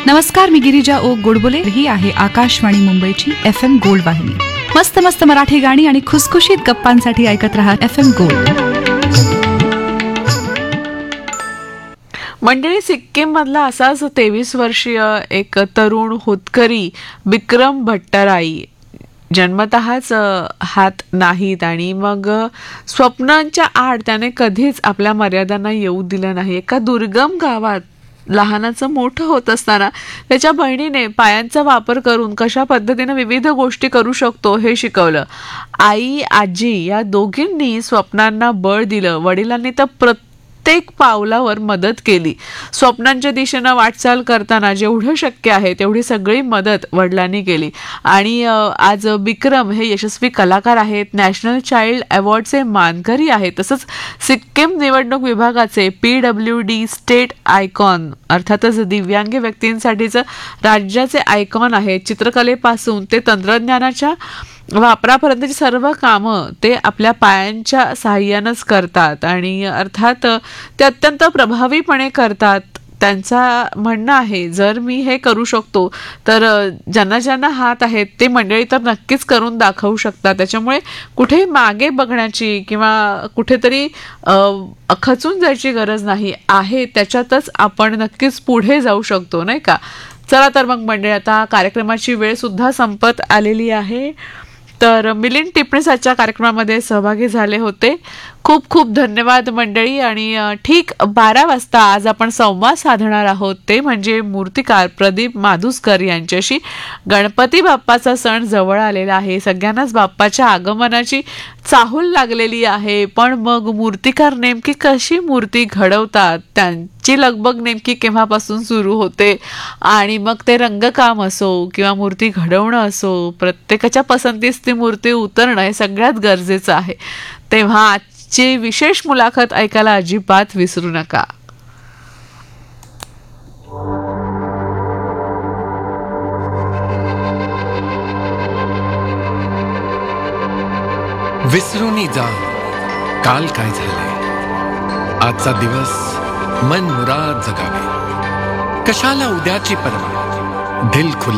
नमस्कार, मी गिरिजा ओ गोडबोले. ही आहे आकाशवाणी मुंबईची FM गोल्ड वाहिनी. मस्त मस्त मराठी गाणी आणि खुसखुशीत गप्पांसाठी ऐकत रहा FM गोल्ड. मंडळी, सिक्कीम मधला असाच 23 वर्षीय एक तरुण होतकरी बिक्रम भट्टराई, जन्मतःच हात नाहीत आणि मग स्वप्नांच्या आड त्याने कधीच आपल्या मर्यादांना येऊ दिलं नाही. एका दुर्गम गावात लहानाचं मोठं होत असताना त्याच्या बहिणीने पायांचा वापर करून कशा पद्धतीने विविध गोष्टी करू शकतो हे शिकवलं. आई आजी या दोघींनी स्वप्नांना बळ दिलं. वडिलांनी तर प्रत्येक पावलावर मदत केली. स्वप्नांच्या दिशेनं वाटचाल करताना जेवढं शक्य आहे तेवढी सगळी मदत वडिलांनी केली. आणि आज बिक्रम हे यशस्वी कलाकार आहेत, नॅशनल चाइल्ड अवॉर्डचे मानकरी आहेत, तसंच सिक्कीम निवडणूक विभागाचे PWD स्टेट आयकॉन, अर्थातच दिव्यांग व्यक्तींसाठीचं राज्याचे आयकॉन आहेत. चित्रकलेपासून ते तंत्रज्ञानाच्या वापरापर्यंतची सर्व कामं ते आपल्या पायांच्या साहाय्यानंच करतात आणि अर्थात ते अत्यंत प्रभावीपणे करतात. त्यांचा म्हणणं आहे, जर मी हे करू शकतो तर ज्यांना ज्यांना हात आहेत ते मंडळी तर नक्कीच करून दाखवू शकतात. त्याच्यामुळे कुठे मागे बघण्याची किंवा कुठेतरी खचून जायची गरज नाही आहे. त्याच्यातच आपण नक्कीच पुढे जाऊ शकतो, नाही का? चला तर मग मंडळी, आता कार्यक्रमाची वेळ सुद्धा संपत आलेली आहे. तर मिलिंद टिपणीस आजच्या कार्यक्रमामध्ये सहभागी झाले होते. खूप खूप धन्यवाद मंडळी. आणि ठीक 12 वाजता आज आपण संवाद साधणार आहोत, ते म्हणजे मूर्तिकार प्रदीप माधुस्कर यांच्याशी. गणपती बाप्पाचा सण जवळ आलेला आहे. सगळ्यांनाच बाप्पाच्या आगमनाची चाहूल लागलेली आहे. पण मग मूर्तिकार नेमकी कशी मूर्ती घडवतात, त्यांची लगबग नेमकी केव्हापासून सुरू होते, आणि मग ते रंगकाम असो किंवा मूर्ती घडवणं असो, प्रत्येकाच्या पसंतीस ती मूर्ती उतरणं हे सगळ्यात गरजेचं आहे. तेव्हा आजची विशेष मुलाखत ऐकायला अजिबात विसरू नका. विसरूनी जा काल काय झाले, आजचा दिवस मन मुराद जगावे. कशाला उद्याची पर्वा, दिल खुला